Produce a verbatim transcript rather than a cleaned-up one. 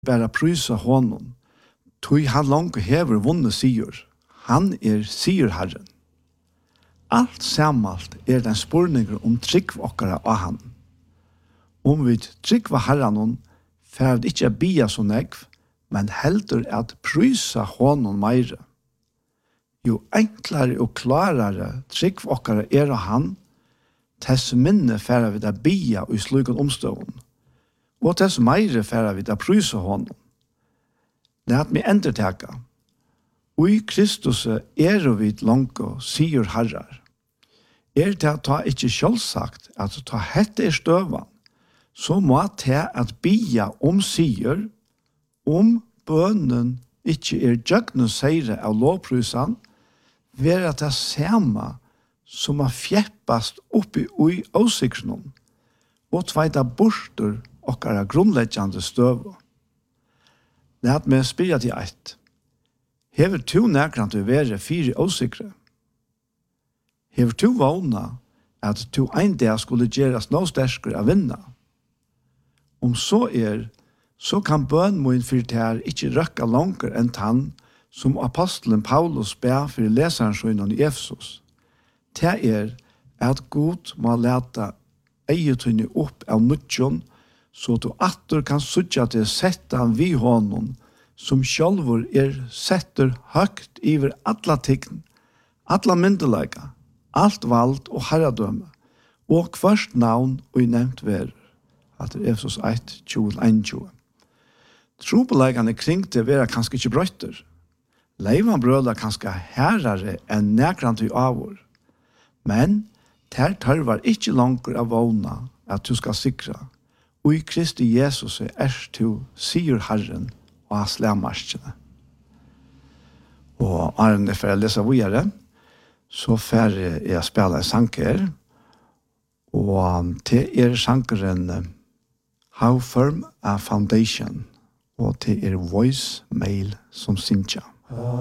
bara prysa honom. Tui han langt hever vunnet sigur. Han er sigurherren. Alt samalt er den spurninger om trygg okkara av han. Om vi trygg var herren, for at ikke bia så negv, men heldur at prysa honom meire. Jo enklare og klarare trygg okkara er av han, tess minne færa vi da bia og i slugen omstående, og tess meire færa vi da prysa honom. Læt meg endertaka. Ui Kristus er og vid langko sigur herrar. Er det at ta ikkje sjálfsagt at ta hette er støvan, så må ta at bia om sigur, om bønnen ikkje er jøgnu seire av lovprysan, vera det samme som har fjeppast oppi ui åsikrenom, og tveita bortur okkara grunnleggjande støva. Læt meg spyrja til eitt. Hever tu nærkrant å være fire åsikre? Hever tu vana at tu ein dag skulle gjerast no sterskere av vinna? Om så er, så kan bøn moin fyrir ter ikkje røkka langer enn tann som apostelen Paulus ber for leseren skjønnen i Efesos. Det er at Gud må leta eietøyne opp av nutjon, så du atter kan sutja til setta vi honom, som sjálfur er setter høgt iver alla tign, alla myndelaga, alt vald og herradømme, og hverst navn og i nevnt ver, at det er Efesos ett, tjue til tjue. Trobeleggane kring det vera kanskje ikke brøyter. Leivan brøla kanskje herrare enn nekrant i avur. Men ter tørvar ikkje langer av vågna at du skal sikra. Og i Kristi Jesus er du sier Herren og hans lærmarskene. Og Arne, for jeg leser videre, så får jeg spille en sanger, og til er sangeren How Firm a Foundation, og til er Voice Mail som synger.